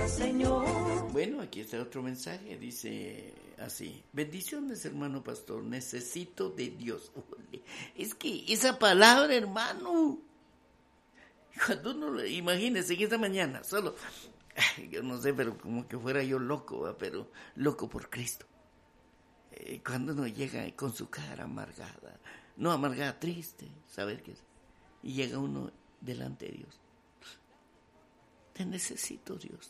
Señor. Bueno, aquí está otro mensaje, dice así: bendiciones, hermano pastor, necesito de Dios. Es que esa palabra, hermano, cuando uno, imagínese en esta mañana, solo, yo no sé, pero como que fuera yo loco, ¿va? Pero loco por Cristo. Cuando uno llega con su cara amargada, no amargada, triste, saber qué es, y llega uno delante de Dios. Te necesito, Dios.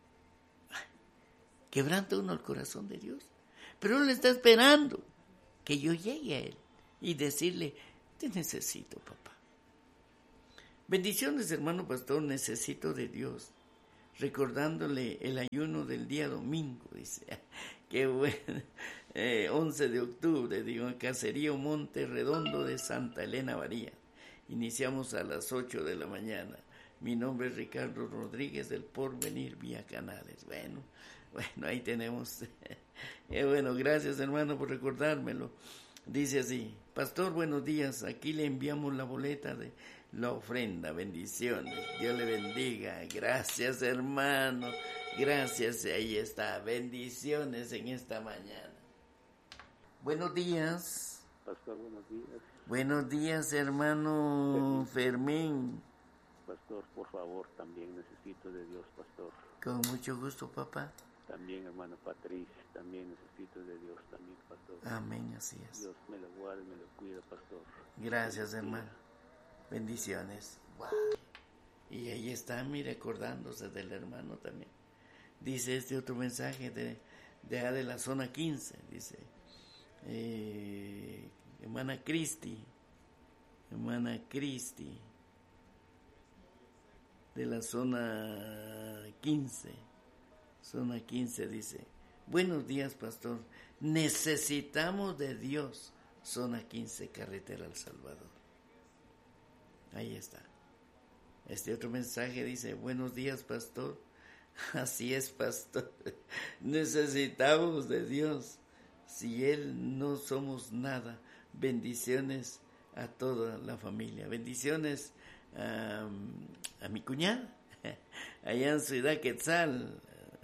Quebranta uno el corazón de Dios, pero uno le está esperando que yo llegue a Él y decirle: te necesito, papá. Bendiciones, hermano pastor, necesito de Dios. Recordándole el ayuno del día domingo, dice. Qué bueno. 11 de octubre, digo, en Caserío Monte Redondo de Santa Elena María. Iniciamos a las 8 de la mañana. Mi nombre es Ricardo Rodríguez del Porvenir Vía Canales. Bueno, ahí tenemos. Bueno, gracias, hermano, por recordármelo. Dice así: pastor, buenos días. Aquí le enviamos la boleta de la ofrenda. Bendiciones. Dios le bendiga. Gracias, hermano. Gracias. Ahí está. Bendiciones en esta mañana. Buenos días. Pastor, buenos días. Buenos días, hermano Fermín. Pastor, por favor, también necesito de Dios, pastor. Con mucho gusto, papá. También, hermano Patricia, también necesito de Dios, también, pastor. Amén, así es. Dios me lo guarde, me lo cuida, pastor. Gracias, hermano. Bendiciones. Wow. Y ahí está, mire, acordándose del hermano también. Dice este otro mensaje de la zona 15, dice: hermana Cristi, de la zona 15, dice: buenos días, pastor, necesitamos de Dios. Zona 15, carretera El Salvador. Ahí está. Este otro mensaje dice: buenos días, pastor. Así es, pastor. Necesitamos de Dios. Si Él no somos nada. Bendiciones a toda la familia. Bendiciones a mi cuñada, allá en Ciudad Quetzal.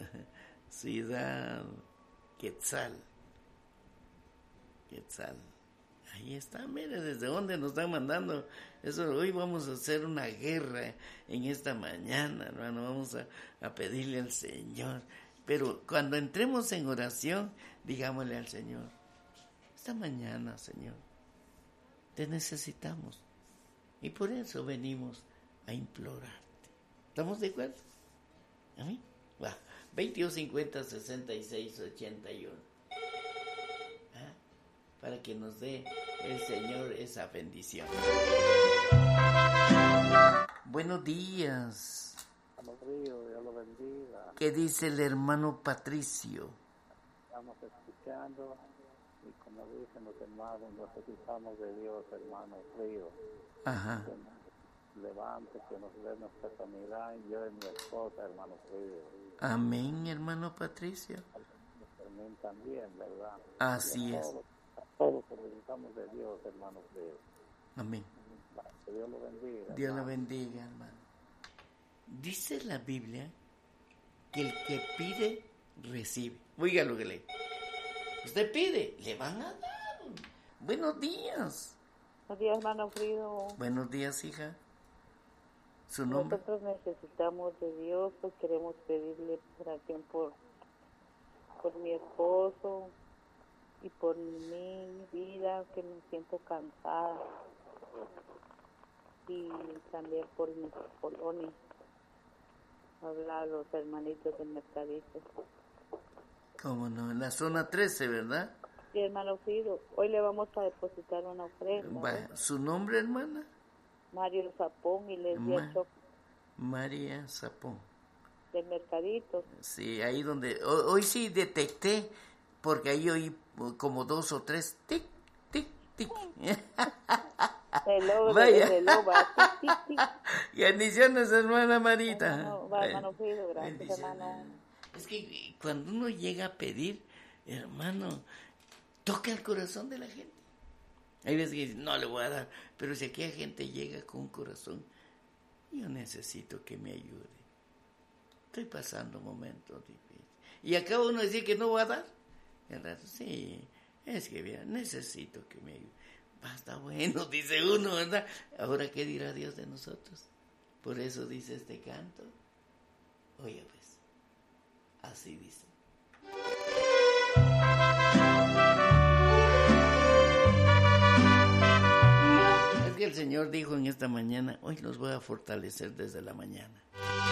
Ahí está, mire desde dónde nos están mandando eso. Hoy vamos a hacer una guerra en esta mañana, hermano. Vamos a pedirle al Señor. Pero cuando entremos en oración, digámosle al Señor: esta mañana, Señor, te necesitamos. Y por eso venimos a implorarte. ¿Estamos de acuerdo? ¿A mí? Va. 2250-6681. Para que nos dé el Señor esa bendición. Buenos días. Dios lo bendiga. ¿Qué dice el hermano Patricio? Estamos escuchando y como dicen los hermanos, necesitamos de Dios, hermano Río. Ajá. Que nos levante, que nos dé nuestra sanidad, yo y mi esposa, hermano Río. Amén, hermano Patricio. También, ¿verdad? Así es. Todos necesitamos de Dios, hermano Río. Amén. Que Dios lo bendiga. Dios lo bendiga, hermano. Dice la Biblia que el que pide, recibe. Oiga lo que lee. Usted pide, le van a dar. Buenos días. Buenos días, hermano Frido. Buenos días, hija. ¿Su nombre? Nosotros necesitamos de Dios, pues queremos pedirle oración por mi esposo y por mi vida, que me siento cansada, y también por mi colonia. Hablar a los hermanitos del mercadito. ¿Cómo no? En la zona 13, ¿verdad? Sí, hermano Frido, hoy le vamos a depositar una ofrenda. ¿Su nombre, hermana? Mario Zapón y Lesbia Choco. María Zapón. Del mercadito. Sí, ahí donde... Hoy sí detecté, porque ahí oí como 2 o 3 tic, tic, tic. Vaya. Tic, tic, tic. Y bendiciones, hermana Marita. Hermano Frido, gracias, hermano. Es que cuando uno llega a pedir, hermano, toca el corazón de la gente. Hay veces que dicen: no le voy a dar, pero si aquella gente llega con un corazón, yo necesito que me ayude. estoy pasando momentos difíciles. Y acaba uno de decir que no va a dar. Y al rato, sí, es que mira, necesito que me ayude. Basta, bueno, dice uno, ¿verdad? Ahora, ¿qué dirá Dios de nosotros? Por eso dice este canto. Oye, pues, así dice. Es que el Señor dijo en esta mañana, hoy los voy a fortalecer desde la mañana.